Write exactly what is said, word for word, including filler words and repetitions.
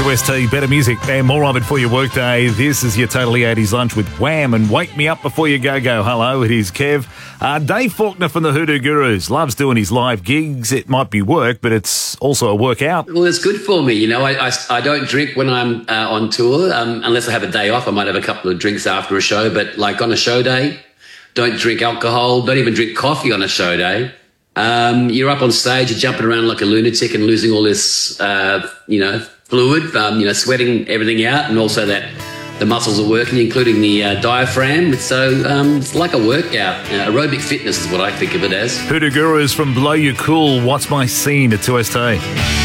two S T, better music and more of it for your workday. This is your Totally eighties lunch with Wham and Wake Me Up Before You Go Go. Hello, it is Kev. Uh, Dave Faulkner from the Hoodoo Gurus loves doing his live gigs. It might be work, but it's also a workout. Well, it's good for me. You know, I, I, I don't drink when I'm uh, on tour, um, unless I have a day off. I might have a couple of drinks after a show, but like on a show day, don't drink alcohol, don't even drink coffee on a show day. Um, you're up on stage, you're jumping around like a lunatic and losing all this, uh, you know, fluid, um, you know, sweating everything out, and also that the muscles are working, including the uh, diaphragm. So um, it's like a workout. Uh, aerobic fitness is what I think of it as. Hoodoo Gurus from Below You Cool. What's my scene at two S T?